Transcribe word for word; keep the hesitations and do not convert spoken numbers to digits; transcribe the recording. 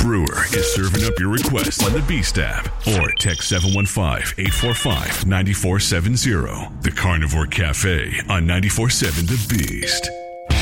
Brewer is serving up your requests on the Beast app or text seven one five, eight four five, nine four seven zero. The Carnivore Cafe on ninety-four point seven The Beast.